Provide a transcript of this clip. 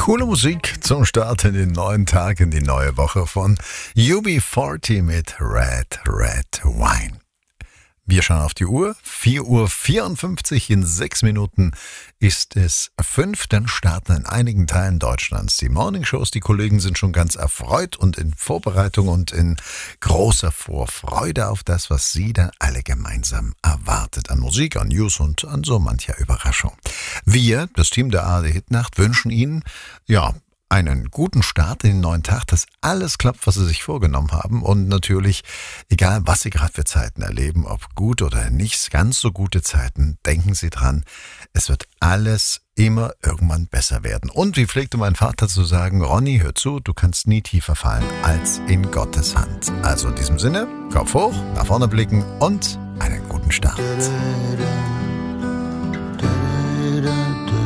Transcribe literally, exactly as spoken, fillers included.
Coole Musik zum Start in den neuen Tag, in die neue Woche von U B vierzig mit Red, Red Wine. Wir schauen auf die Uhr. vier Uhr vierundfünfzig, in sechs Minuten ist es fünf. Dann starten in einigen Teilen Deutschlands die Morningshows. Die Kollegen sind schon ganz erfreut und in Vorbereitung und in großer Vorfreude auf das, was sie dann alle gemeinsam erwartet. An Musik, an News und an so mancher Überraschung. Wir, das Team der A R D Hitnacht, wünschen Ihnen, ja, einen guten Start in den neuen Tag, dass alles klappt, was Sie sich vorgenommen haben und natürlich, egal was Sie gerade für Zeiten erleben, ob gut oder nicht ganz so gute Zeiten, denken Sie dran, es wird alles immer irgendwann besser werden. Und wie pflegte mein Vater zu sagen, Ronny, hör zu, du kannst nie tiefer fallen als in Gottes Hand. Also in diesem Sinne, Kopf hoch, nach vorne blicken und einen guten Start.